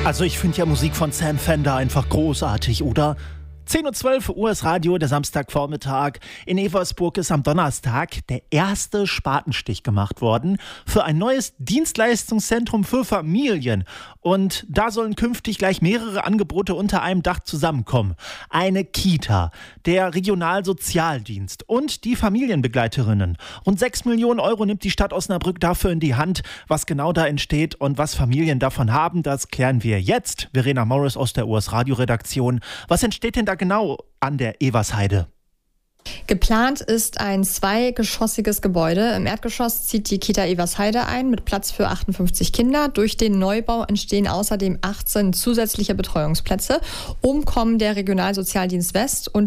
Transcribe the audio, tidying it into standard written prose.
Also ich finde ja Musik von Sam Fender einfach großartig, oder? 10:12 Uhr ist Radio, der Samstagvormittag. In Eversburg ist am Donnerstag der erste Spatenstich gemacht worden für ein neues Dienstleistungszentrum für Familien. Und da sollen künftig gleich mehrere Angebote unter einem Dach zusammenkommen. Eine Kita, der Regionalsozialdienst und die Familienbegleiterinnen. Rund 6 Millionen Euro nimmt die Stadt Osnabrück dafür in die Hand. Was genau da entsteht und was Familien davon haben, das klären wir jetzt. Verena Morris aus der US Radio-Redaktion. Was entsteht denn da genau an der Eversheide? Geplant ist ein zweigeschossiges Gebäude. Im Erdgeschoss zieht die Kita Eversheide ein mit Platz für 58 Kinder. Durch den Neubau entstehen außerdem 18 zusätzliche Betreuungsplätze. Oben kommen der Regionalsozialdienst West und